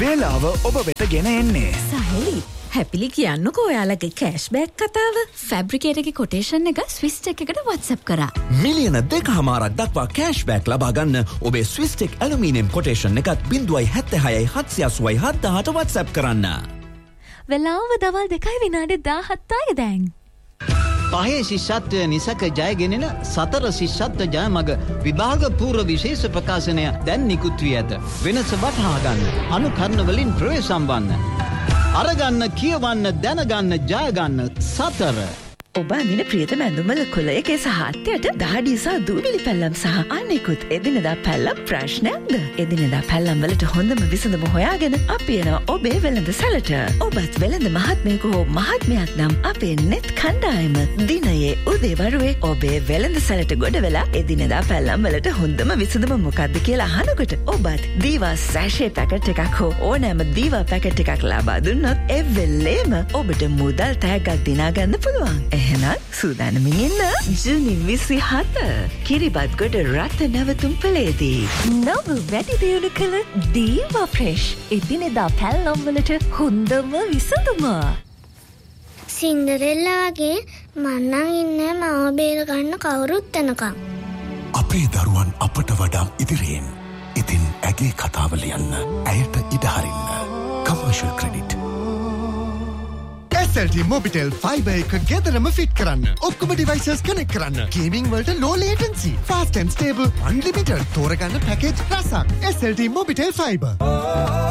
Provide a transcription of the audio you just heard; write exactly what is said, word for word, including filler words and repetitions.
වේලාව ඔබ වෙත ගෙන එන්නේ. සහලි හැපිලි කියන්නකෝ ඔයාලගේ කෑෂ්බෑක් කතාව. ෆැබ්‍රිකේට් එකේ කොටේෂන් එක ස්විස් ටෙක් එකට WhatsApp කරා. මිලියන දෙකමාරක් දක්වා කෑෂ්බෑක් ලබා ගන්න ඔබේ ස්විස් ටෙක් ඇලුමිනියම් කොටේෂන් එකත් බිංදුවයි හැත්තෑ හයයි හත්සිය අසූවයි හත්දාහට WhatsApp කරන්න. වෙලාව දවල් දෙකයි විනාඩි දාහත්යි දැන්. පහේ ශිෂ්‍යත්වය නිසක ජයගෙනෙන සතර ශිෂ්‍යත්ව ජයමග විභාග පූර්ව විශේෂ ප්‍රකාශනය දැන් නිකුත් වී ඇත. වෙනස වටහා ගන්න. අනුකරණ වලින් ප්‍රවේශම් අරගන්න කියවන්න දැනගන්න ජයගන්න සතර. ඔබ අඳින ප්‍රියතම ඇඳුම්වල කුලයකේ සහ අත්යට දහඩිය සහ දූවිලි පැල්ලම් සහ අනෙකුත් එදිනෙදා පැල්ලම් ප්‍රශ්නයක්ද? එදිනෙදා පැල්ලම් වලට හොඳම විසඳුම හොයාගෙන අපි එනවා ඔබේ වෙළඳ සැලට. ඔබත් වෙළඳ මහත්මයෙකු හෝ මහත්මයක් නම් අපේ net කණ්ඩායම දිනයේ උදේවරුේ ඔබේ වෙළඳ සැලට ගොඩ වෙලා එදිනෙදා පැල්ලම් වලට හොඳම විසඳුම මොකක්ද කියලා අහනකොට ඔබත් දීවා සැෂේ පැකට් එකක් හෝ ඕනෑම දීවා පැකට් එකක් ලබා දුන්නොත් එවෙල්ලේම ඔබට මුදල් තෑග්ගක් දිනා ගන්න පුළුවන්. එහෙනම් සූදානමින් ඉන්න ජූනි විසි හත කිරිබත්ගොඩ රට නැවතුම් පෙළේදී නව වැඩි දියුණු කළ දීවා ෆ්‍රෙෂ් එදිනෙදා පැල්ලම් වලට හොඳම විසඳුම. සින්ඩරෙල්ලා වගේ මන්නම් ඉන්නේ මව බේර ගන්න කවුරුත් එනකම්. අපේ දරුවන් අපට වඩා ඉදිරියෙන්. ඉතින් ඇගේ කතාව ලියන්න ඇයට ඉඩ හරින්න. Commercial credit. S L T Mobitel Fiber එක ගෙදරම ෆිට කරන්න. ඔක්කොම devices connect කරන්න. Gaming වලට low latency, fast and stable, unlimited තෝරගන්න package රසක්. S L T Mobitel Fiber.